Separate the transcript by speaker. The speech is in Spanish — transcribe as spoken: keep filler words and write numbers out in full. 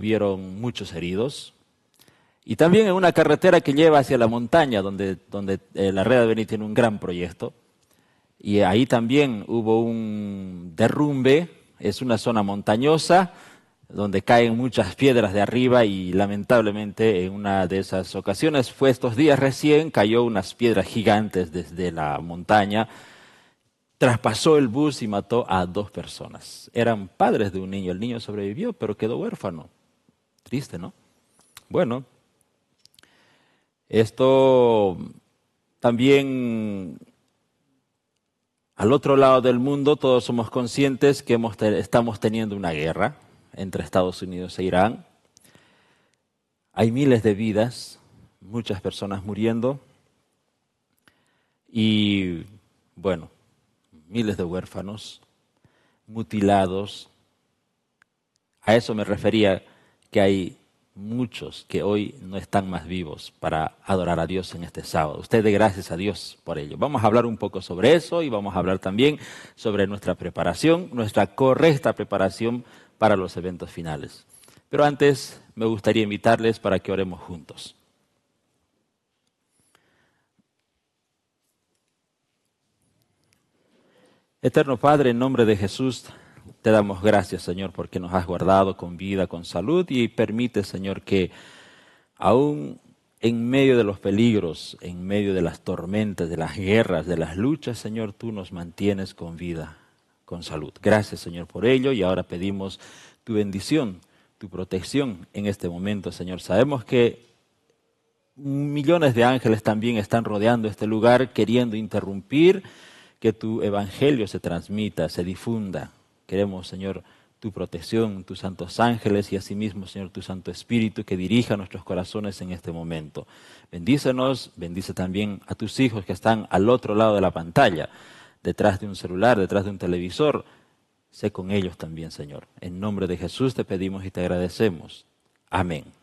Speaker 1: hubieron muchos heridos. Y también en una carretera que lleva hacia la montaña, donde, donde eh, la Red Avenida tiene un gran proyecto. Y ahí también hubo un derrumbe, es una zona montañosa, donde caen muchas piedras de arriba y lamentablemente en una de esas ocasiones, fue estos días recién, cayó unas piedras gigantes desde la montaña, traspasó el bus y mató a dos personas. Eran padres de un niño, el niño sobrevivió, pero quedó huérfano. Triste, ¿no? Bueno, esto también, al otro lado del mundo, todos somos conscientes que hemos te- estamos teniendo una guerra entre Estados Unidos e Irán. Hay miles de vidas, muchas personas muriendo y, bueno, miles de huérfanos, mutilados. A eso me refería, que hay muchos que hoy no están más vivos para adorar a Dios en este sábado. Usted dé gracias a Dios por ello. Vamos a hablar un poco sobre eso y vamos a hablar también sobre nuestra preparación, nuestra correcta preparación para los eventos finales. Pero antes me gustaría invitarles para que oremos juntos. Eterno Padre, en nombre de Jesús, te damos gracias, Señor, porque nos has guardado con vida, con salud y permite, Señor, que aún en medio de los peligros, en medio de las tormentas, de las guerras, de las luchas, Señor, tú nos mantienes con vida, con salud. Gracias, Señor, por ello y ahora pedimos tu bendición, tu protección en este momento, Señor. Sabemos que millones de ángeles también están rodeando este lugar, queriendo interrumpir que tu evangelio se transmita, se difunda. Queremos, Señor, tu protección, tus santos ángeles y asimismo, Señor, tu Santo Espíritu que dirija nuestros corazones en este momento. Bendícenos, bendice también a tus hijos que están al otro lado de la pantalla, detrás de un celular, detrás de un televisor. Sé con ellos también, Señor. En nombre de Jesús te pedimos y te agradecemos. Amén.